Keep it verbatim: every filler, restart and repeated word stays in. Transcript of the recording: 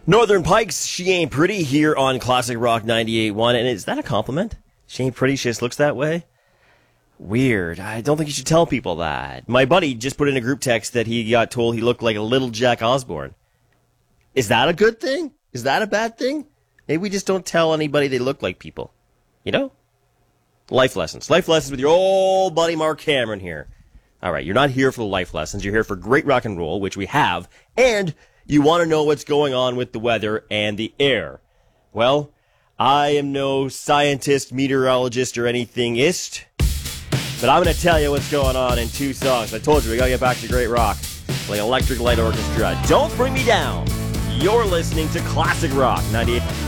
Northern Pikes, She Ain't Pretty, here on Classic Rock ninety-eight point one. And is that a compliment? She ain't pretty, she just looks that way? Weird. I don't think you should tell people that. My buddy just put in a group text that he got told he looked like a little Jack Osborne. Is that a good thing? Is that a bad thing? Maybe we just don't tell anybody they look like people. You know? Life lessons. Life lessons with your old buddy Mark Cameron here. All right, you're not here for the life lessons. You're here for great rock and roll, which we have, and you want to know what's going on with the weather and the air. Well, I am no scientist, meteorologist, or anything-ist, but I'm going to tell you what's going on in two songs. I told you, we got to get back to great rock, like Electric Light Orchestra. Don't Bring Me Down. You're listening to Classic Rock ninety-eight.